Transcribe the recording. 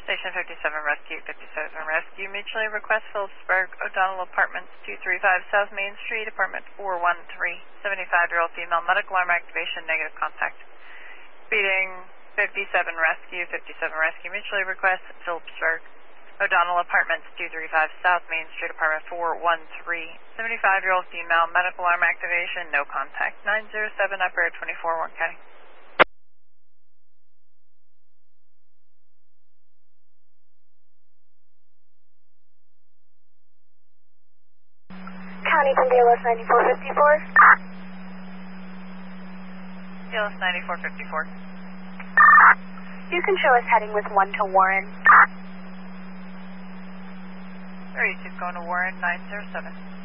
Station 57 Rescue, 57 Rescue, mutually request Phillipsburg, O'Donnell Apartments, 235 South Main Street, Apartment 413, 75-year-old female, medical alarm activation, negative contact. Speeding 57 Rescue, 57 Rescue, mutually request Phillipsburg, O'Donnell Apartments, 235 South Main Street, Apartment 413, 75-year-old female, medical alarm activation, no contact. 907 Upper 24, Warren County. County from DLS 9454. DLS 9454. You can show us heading with 1 to Warren. 32 going to Warren, 907.